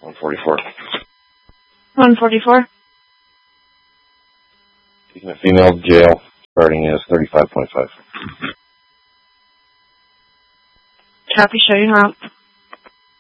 144. 144. Taking a female to jail, starting as 35.5. Copy, show you route.